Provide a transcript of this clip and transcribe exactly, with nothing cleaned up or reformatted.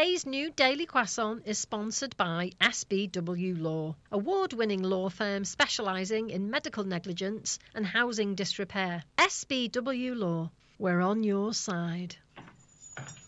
Today's new Daily Croissant is sponsored by S B W Law, award-winning law firm specialising in medical negligence and housing disrepair. S B W Law, we're on your side.